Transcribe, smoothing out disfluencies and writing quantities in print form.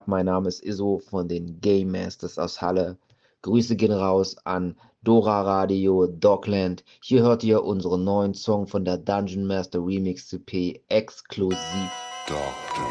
Mein Name ist Iso von den Game Masters aus Halle. Grüße gehen raus an Dora Radio, Dogland. Hier hört ihr unseren neuen Song von der Dungeon Master Remix CP exklusiv. Doctor.